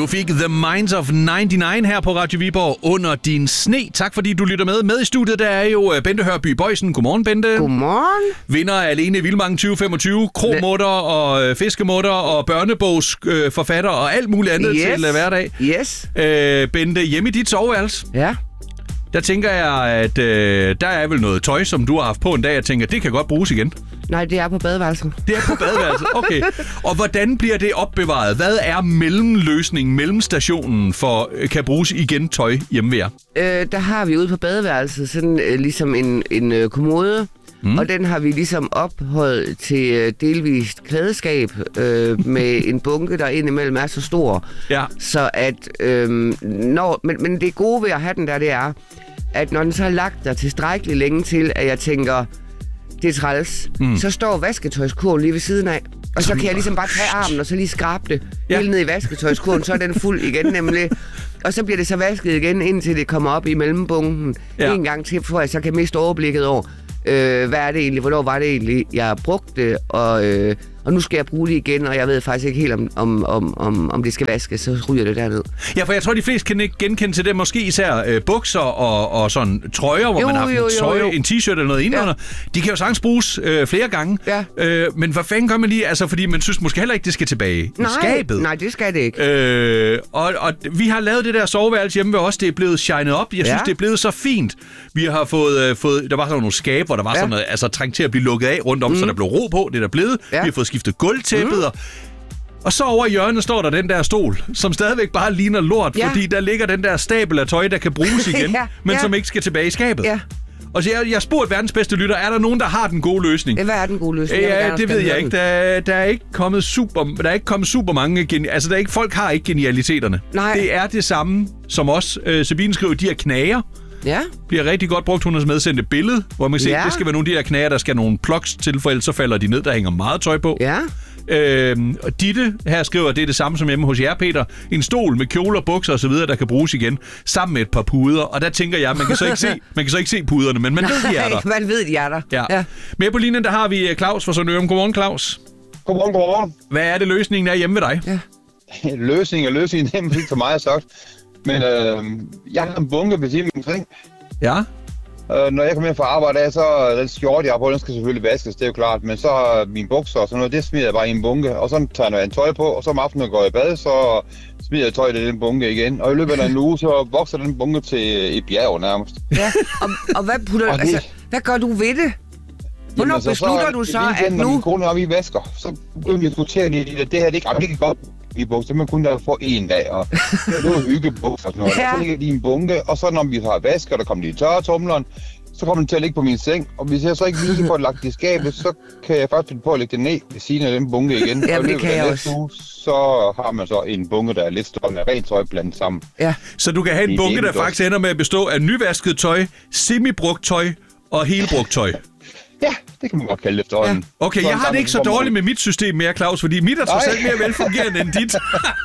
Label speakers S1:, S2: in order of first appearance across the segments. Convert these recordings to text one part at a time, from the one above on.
S1: Du fik The Minds of 99 her på Radio Viborg under din sne. Tak fordi du lytter med. Med i studiet der er jo Bente Hørby Boysen. Godmorgen, Bente.
S2: Godmorgen.
S1: Vinder af Alene i Vildmarken 2025. Kromutter og fiskemutter og børnebogsforfatter og alt muligt andet til hverdag.
S2: Yes.
S1: Bente, hjemme i dit soveværelse.
S2: Ja.
S1: Der tænker jeg, at der er vel noget tøj, som du har haft på en dag. Jeg tænker, det kan godt bruges igen.
S2: Nej, det er på badeværelset.
S1: Det er på badeværelset, okay. Og hvordan bliver det opbevaret? Hvad er mellemløsningen, mellemstationen for kan bruges igen tøj hjemme ved jer?
S2: Der har vi ude på badeværelset sådan ligesom en kommode. Og den har vi ligesom ophøjet til delvist klædeskab med en bunke, der indimellem er så stor.
S1: Ja.
S2: Så at, men det gode ved at have den der, det er, at når den så er lagt der tilstrækkeligt længe til, at jeg tænker, det er træls, så står vasketøjskurven lige ved siden af. Og så kan jeg ligesom bare tage armen og så lige skrabe det helt ned i vasketøjskurven, så er den fuld igen nemlig. Og så bliver det så vasket igen, indtil det kommer op i mellembunken en gang til, for jeg så kan miste overblikket over, hvad er det egentlig, hvornår var det egentlig, jeg brugte det, og nu skal jeg bruge det igen, og jeg ved faktisk ikke helt, om det skal vaskes, så ryger det derned.
S1: Ja, for jeg tror, de fleste kan ikke genkende til det, måske især bukser og sådan trøjer, hvor man har haft en t-shirt eller noget indenunder. De kan jo sagtens bruges flere gange, men hvad fanden gør man lige, altså fordi man synes måske heller ikke, det skal tilbage i skabet.
S2: Nej, det skal det ikke.
S1: Og vi har lavet det der soveværelse hjemme ved os, det er blevet shined op. Jeg synes, det er blevet så fint. Vi har fået der var sådan nogle skabe, hvor der var sådan noget, altså trængt til at blive lukket af rundt om, så der blev ro på, det der blevet. Vi har fået skiftet gulvtæppet, og så over i hjørnet står der den der stol, som stadigvæk bare ligner lort, fordi der ligger den der stabel af tøj, der kan bruges igen, men som ikke skal tilbage i skabet. Ja. Og så jeg spurgte verdens bedste lytter, er der nogen, der har den gode løsning?
S2: Hvad er den gode løsning?
S1: Ja, det ved jeg ikke. Der er ikke kommet super mange folk har ikke genialiteterne. Nej. Det er det samme som os. Sabine skriver, de her knager. Ja. Bliver rigtig godt brugt. Hun har medsendt et billede, hvor man kan se, det skal være nogle af de her knager, der skal nogle plugs til, for ellers så falder de ned, der hænger meget tøj på. Ja. Og Ditte her skriver, at det er det samme som hjemme hos jer, Peter. En stol med kjoler, bukser og så videre, der kan bruges igen, sammen med et par puder. Og der tænker jeg, man kan så ikke se puderne, men man ved, de er der.
S2: Man ved, de er der.
S1: Ja. Med på linjen, der har vi Claus fra Sønderjylland. Godmorgen, Claus.
S3: Godmorgen.
S1: Hvad er det, løsningen er hjemme ved dig?
S3: Ja. Løsningen er ikke så meget sagt. Men jeg har en bunke benzin omkring.
S1: Ja.
S3: Når jeg kommer hjem fra arbejde af, så den skjorte, jeg har på, den skal selvfølgelig vaskes, det er jo klart. Men så mine bukser og sådan noget, det smider jeg bare i en bunke. Og så tager jeg en tøj på, og så om aftenen går jeg i bad, så smider jeg tøjet i den bunke igen. Og i løbet af en uge, så vokser den bunke til et bjerg nærmest.
S2: Ja, og hvad putter du? Altså, hvad gør du ved det? Hvornår beslutter du så, at nu...
S3: Når min kone og vi vasker, så begynder vi at diskutere det her, det kan godt i bukser, man kun der få en dag, og det er hyggebukser og sådan noget. Og så ligger de i en bunke, og så når vi har vasket, og kommer de i tørretumleren, så kommer den til at ligge på min seng, og hvis jeg så ikke lige får lagt det i skabet, så kan jeg faktisk finde på at lægge det ned ved siden af den bunke igen.
S2: Ja, det kan jeg også.
S3: Uge, så har man så en bunke, der er lidt større med rent tøj blandet sammen.
S1: Ja. Så du kan have en bunke, der faktisk ender med at bestå af nyvasket tøj, semibrugt tøj og helbrugt tøj.
S3: Ja, det kan man godt kalde efterhånden.
S1: Ja. Okay, jeg har det ikke så dårligt med mit system mere, Claus, fordi mit er trods alt mere velfungerende end dit.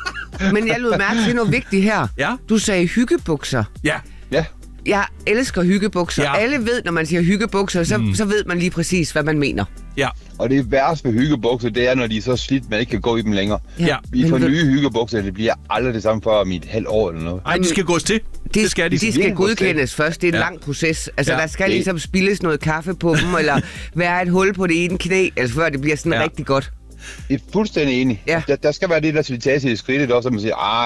S2: Men jeg lød mærke til noget vigtigt her. Ja. Du sagde hyggebukser.
S1: Ja.
S3: Ja.
S2: Jeg elsker hyggebukser. Ja. Alle ved, når man siger hyggebukser, så ved man lige præcis, hvad man mener.
S1: Ja.
S3: Og det værste ved hyggebukser, det er, når de er så slidt, man ikke kan gå i dem længere.
S1: Ja.
S3: Vi får nye hyggebukser, det bliver aldrig det samme for om et halvt år eller noget.
S1: Nej, de skal gås til.
S2: De skal godkendes først. Det er en lang proces. Altså, der skal ligesom spildes noget kaffe på dem, eller være et hul på det ene knæ, altså, før det bliver sådan rigtig godt.
S3: Jeg er fuldstændig enig. Ja. Der skal være det der silitage i skridtet også, at man siger,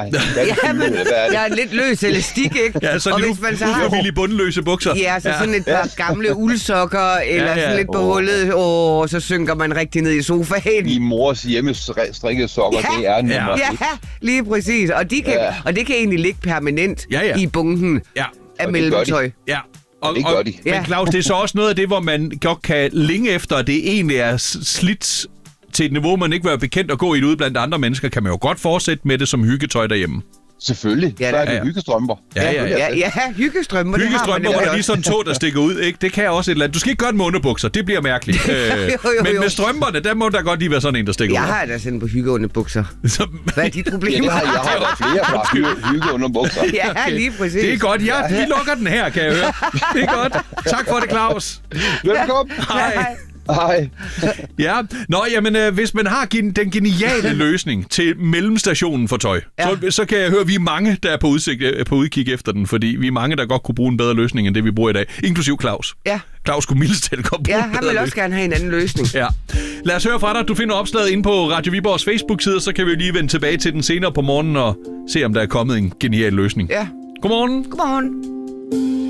S2: jeg er lidt løs elastik, ikke?
S1: Ja, så lige ufrivillige bundløse bukser.
S2: Ja, så sådan et par gamle uldsokker, eller sådan lidt på hullet, så synker man rigtig ned i sofaen.
S3: Min mors hjemmestrikkede sokker, det er nummer 1.
S2: Ja, lige præcis. Og det kan egentlig ligge permanent i bunken af mellemtøj.
S1: Ja.
S3: Det gør de.
S1: Men Claus, det er så også noget af det, hvor man godt kan længe efter, at det egentlig er slidt til et niveau, man ikke vil være bekendt at gå i det ude blandt andre mennesker, kan man jo godt fortsætte med det som hyggetøj derhjemme.
S3: Selvfølgelig. Så er det hyggestrømper.
S2: Ja, hyggestrømper.
S1: Hyggestrømper, hvor der lige sådan to, der stikker ud, ikke? Det kan også et eller andet. Du skal ikke gøre det med underbukser, det bliver mærkeligt. Men med strømperne, der må der godt lige være sådan en, der stikker ud.
S2: Jeg har da sendt på hyggeunderbukser. Hvad er dit problem?
S3: Jeg har da flere fra hyggeunderbukser.
S2: Ja, lige præcis.
S1: Det er godt. Vi lukker den her, kan jeg høre. Det er godt. Tak for det, Claus.
S3: Velkommen.
S1: Hej.
S3: Hej.
S1: Ja, hvis man har den geniale løsning til mellemstationen for tøj, så kan jeg høre, at vi er mange, der er på udkig efter den, fordi vi er mange, der godt kunne bruge en bedre løsning, end det vi bruger i dag, inklusiv Claus.
S2: Ja.
S1: Claus kunne mildest talt godt bruge
S2: han vil også gerne have en anden løsning.
S1: Ja. Lad os høre fra dig. Du finder opslaget inde på Radio Viborgs Facebook-side, så kan vi lige vende tilbage til den senere på morgenen og se, om der er kommet en genial løsning.
S2: Ja.
S1: Godmorgen.
S2: Godmorgen.